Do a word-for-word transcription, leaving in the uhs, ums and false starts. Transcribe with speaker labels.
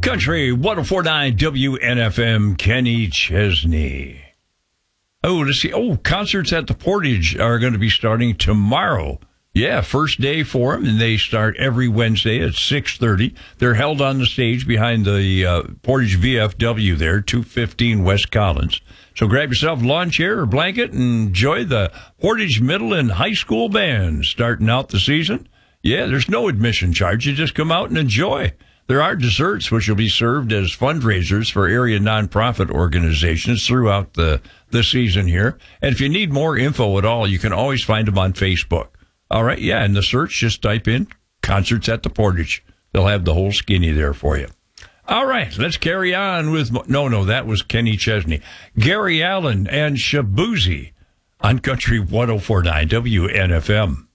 Speaker 1: Country one oh four point nine W N F M, Kenny Chesney. Oh, let's see. Oh, concerts at the Portage are going to be starting tomorrow. Yeah, first day for them, and they start every Wednesday at six thirty. They're held on the stage behind the uh, Portage V F W there, two fifteen West Collins. So grab yourself a lawn chair or blanket and enjoy the Portage Middle and High School Band starting out the season. Yeah, there's no admission charge. You just come out and enjoy. There are desserts which will be served as fundraisers for area nonprofit organizations throughout the, the season here. And if you need more info at all, you can always find them on Facebook. All right, yeah, in the search, just type in Concerts at the Portage. They'll have the whole skinny there for you. All right, let's carry on with... No, no, that was Kenny Chesney. Gary Allan and Shaboozey on Country one oh four point nine W N F M.